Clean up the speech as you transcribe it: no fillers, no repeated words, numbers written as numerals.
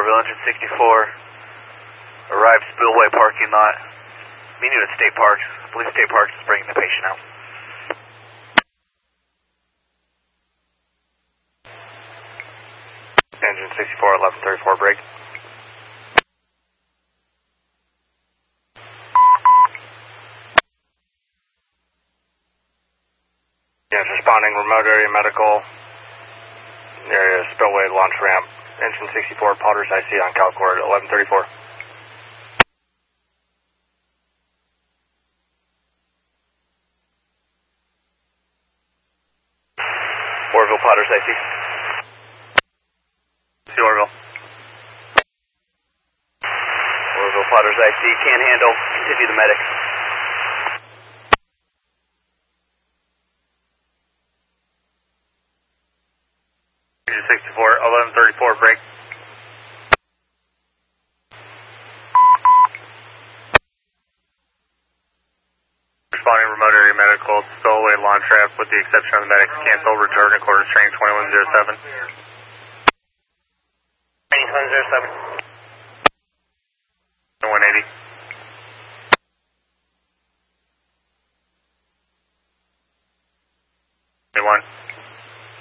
Orville, engine 64. Arrived Spillway parking lot. Meaning at State Park. I believe State Park is bringing the patient out. Engine 64, 1134, break. Yes, responding remote area medical. Area spillway launch ramp. Engine 64, Potters IC on Calcord, 1134. Orville, Potters IC. See Orville. Orville, Potters IC, can't handle. Continue the medic. Engine 64, 1134, break. Responding remote area medical, spillway launch ramp with the exception of the medics. Cancel, return to quarters, training 2107. Training 2107. 180.